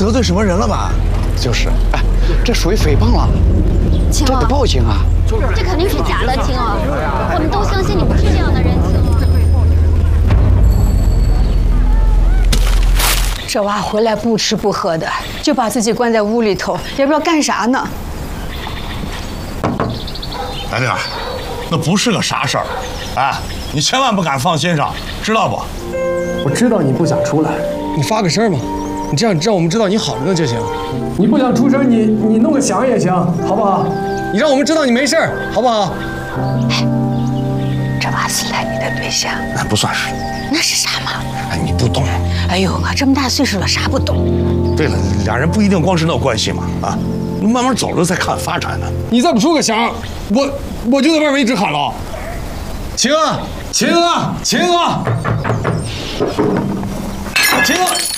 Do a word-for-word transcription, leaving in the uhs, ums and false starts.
得罪什么人了吧？ 就是，哎，这属于诽谤了， 晴儿， 这得报警啊！ 这肯定是假的，晴儿，我们都相信你不是这样的人，晴儿。 这娃回来不吃不喝的，就把自己关在屋里头，也不知道干啥呢。 白丽儿，那不是个啥事儿，哎，你千万不敢放心上，知道不？ 我知道你不想出来，你发个声嘛，你这样让我们知道你好着呢就行。你不想出声，你你弄个响也行，好不好？你让我们知道你没事儿，好不好？ 哎，这娃是来你的对象？ 那不算是。 那是啥嘛？ 哎，你不懂。 哎呦，我这么大岁数了，啥不懂？ 对了，俩人不一定光是那关系嘛，啊，你慢慢走着再看发展呢。 你再不出个响，我我就在外面一直喊了。晴啊，晴啊，晴啊，晴啊！